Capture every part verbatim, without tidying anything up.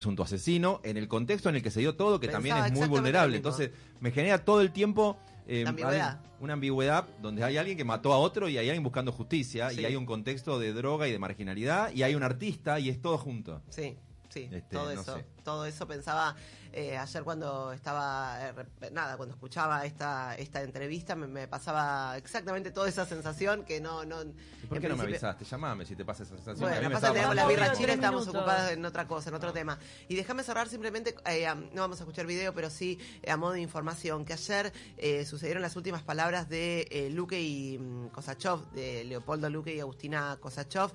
presunto asesino, en el contexto en el que se dio todo, que Pensaba también es muy exactamente vulnerable. lo mismo. Entonces, me genera todo el tiempo eh, ambigüedad. una ambigüedad donde hay alguien que mató a otro y hay alguien buscando justicia, Sí. y hay un contexto de droga y de marginalidad, y hay un artista, y es todo junto. Sí, sí, Este, todo no eso. sé. Todo eso pensaba eh, ayer cuando estaba, eh, nada, cuando escuchaba esta esta entrevista, me, me pasaba exactamente toda esa sensación que no... no ¿Y por en qué no me principio- avisaste? Llamame si te pasa esa sensación. Bueno, A mí me pasa que estaba tenemos la pasando birra eso. china, estamos minutos. ocupados en otra cosa, en otro tema. Y déjame cerrar simplemente, eh, no vamos a escuchar video, pero sí eh, a modo de información, que ayer eh, sucedieron las últimas palabras de eh, Luque y mm, Kosachov, de Leopoldo Luque y Agustina Kosachov,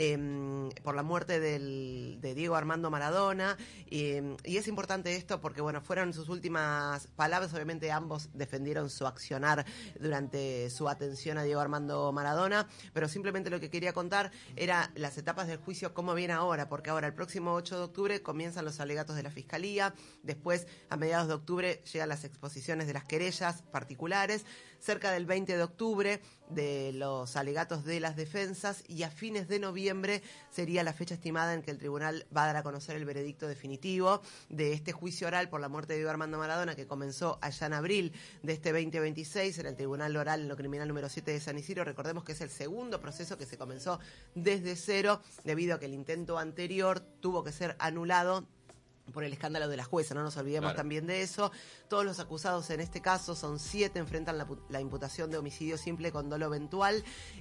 eh, por la muerte del, de Diego Armando Maradona. Eh, y es importante esto porque, bueno, fueron sus últimas palabras. Obviamente ambos defendieron su accionar durante su atención a Diego Armando Maradona, pero simplemente lo que quería contar era las etapas del juicio, cómo viene ahora, porque ahora el próximo ocho de octubre comienzan los alegatos de la Fiscalía, después a mediados de octubre llegan las exposiciones de las querellas particulares, cerca del veinte de octubre de los alegatos de las defensas, y a fines de noviembre sería la fecha estimada en que el tribunal va a dar a conocer el veredicto definitivo de este juicio oral por la muerte de Diego Armando Maradona, que comenzó allá en abril de este veinte veintiséis en el Tribunal Oral en lo Criminal número siete de San Isidro. Recordemos que es el segundo proceso que se comenzó desde cero, debido a que el intento anterior tuvo que ser anulado por el escándalo de la jueza, no nos olvidemos Claro. también de eso. Todos los acusados en este caso son siete, enfrentan la, la imputación de homicidio simple con dolo eventual,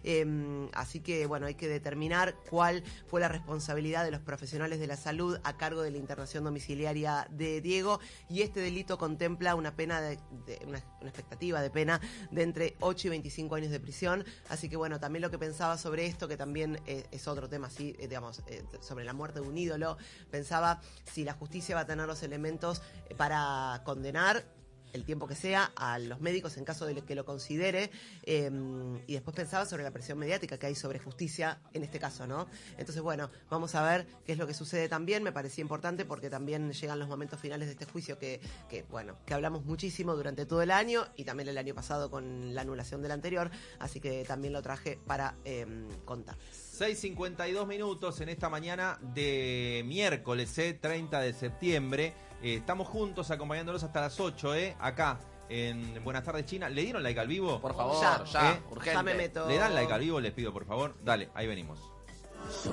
eh, así que bueno, hay que determinar cuál fue la responsabilidad de los profesionales de la salud a cargo de la internación domiciliaria de Diego, y este delito contempla una pena de, de una, una expectativa de pena de entre ocho y veinticinco años de prisión, así que bueno, también lo que pensaba sobre esto, que también eh, es otro tema, sí, eh, digamos, eh, sobre la muerte de un ídolo, pensaba si la justicia va a tener los elementos para condenar el tiempo que sea a los médicos en caso de que lo considere, eh, y después pensaba sobre la presión mediática que hay sobre justicia en este caso, ¿no? Entonces, bueno, vamos a ver qué es lo que sucede también. Me parecía importante porque también llegan los momentos finales de este juicio que, que bueno, que hablamos muchísimo durante todo el año y también el año pasado con la anulación del anterior, así que también lo traje para eh, contar. seis cincuenta y dos minutos en esta mañana de miércoles, eh, treinta de septiembre. Eh, estamos juntos acompañándolos hasta las ocho, eh, acá en Buenas Tardes China. ¿Le dieron like al vivo? Por favor, Ya, ya, ¿Eh? urgente. Ya me meto. ¿Le dan like al vivo? Les pido, por favor. Dale, ahí venimos.